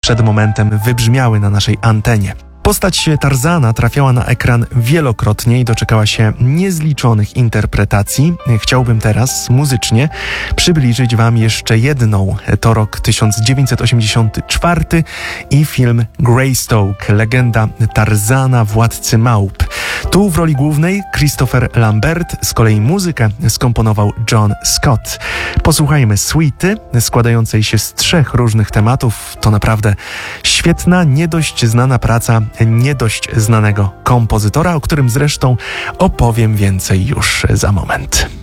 przed momentem wybrzmiały na naszej antenie. Postać Tarzana trafiała na ekran wielokrotnie i doczekała się niezliczonych interpretacji. Chciałbym teraz muzycznie przybliżyć Wam jeszcze jedną. To rok 1984 i film Greystoke, legenda Tarzana, władcy małp. Tu w roli głównej Christopher Lambert, z kolei muzykę skomponował John Scott. Posłuchajmy suity składającej się z 3 różnych tematów. To naprawdę świetna, nie dość znana praca nie dość znanego kompozytora, o którym zresztą opowiem więcej już za moment.